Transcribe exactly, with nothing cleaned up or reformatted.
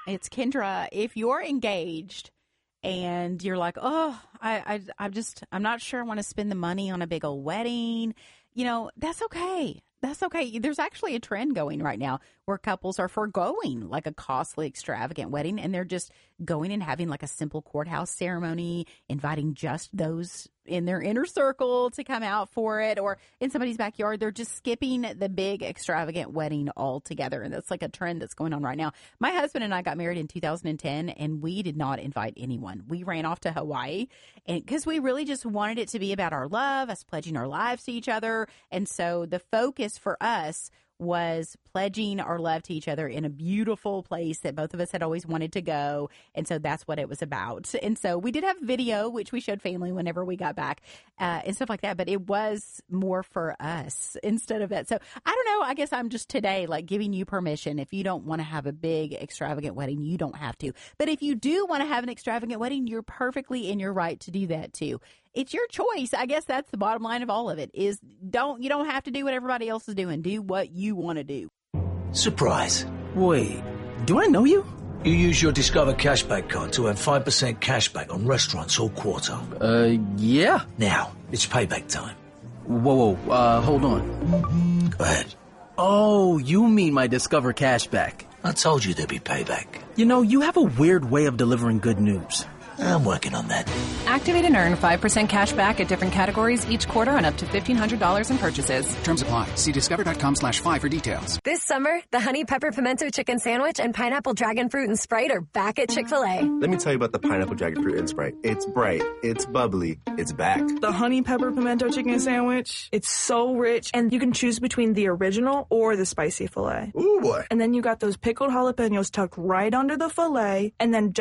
It's Kendra. If you're engaged and you're like, oh, I, I, I'm just, I'm not sure I want to spend the money on a big old wedding, you know, that's okay. That's okay. There's actually a trend going right now where couples are foregoing like a costly, extravagant wedding, and they're just going and having like a simple courthouse ceremony, inviting just those in their inner circle to come out for it, or in somebody's backyard. They're just skipping the big, extravagant wedding altogether, and that's like a trend that's going on right now. My husband and I got married in two thousand ten, and we did not invite anyone. We ran off to Hawaii, and because we really just wanted it to be about our love, us pledging our lives to each other, and so the focus for us was pledging our love to each other in a beautiful place that both of us had always wanted to go. And so that's what it was about. And so we did have video, which we showed family whenever we got back uh, and stuff like that. But it was more for us instead of that. So I don't know. I guess I'm just today like giving you permission. If you don't want to have a big extravagant wedding, you don't have to. But if you do want to have an extravagant wedding, you're perfectly in your right to do that too. It's your choice. I guess that's the bottom line of all of it is don't you don't have to do what everybody else is doing. Do what you want to do. Surprise. Wait, do I know you? You use your Discover Cashback card to have five percent cashback on restaurants all quarter. Uh, yeah. Now, it's payback time. Whoa, whoa, uh, hold on. Go ahead. Oh, you mean my Discover Cashback. I told you there'd be payback. You know, you have a weird way of delivering good news. I'm working on that. Activate and earn five percent cash back at different categories each quarter on up to fifteen hundred dollars in purchases. Terms apply. See discover.com slash five for details. This summer, the Honey Pepper Pimento Chicken Sandwich and Pineapple Dragon Fruit and Sprite are back at Chick-fil-A. Let me tell you about the Pineapple Dragon Fruit and Sprite. It's bright. It's bubbly. It's back. The Honey Pepper Pimento Chicken Sandwich, it's so rich, and you can choose between the original or the spicy filet. Ooh, boy. And then you got those pickled jalapenos tucked right under the filet, and then